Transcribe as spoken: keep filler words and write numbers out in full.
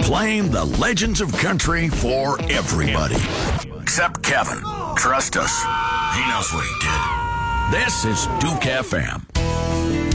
Playing the legends of country for everybody. Except Kevin. Trust us. He knows what he did. This is Duke F M.